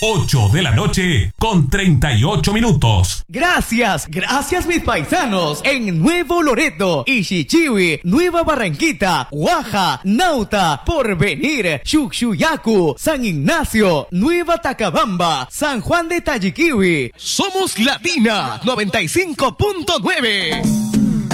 8 de la noche con 38 minutos. Gracias mis paisanos en Nuevo Loreto, Ishichiwi, Nueva Barranquita, Huaja, Nauta, Porvenir, Chuchuyacu, San Ignacio, Nueva Tacabamba, San Juan de Tayiquiwi. Somos Latina 95.9.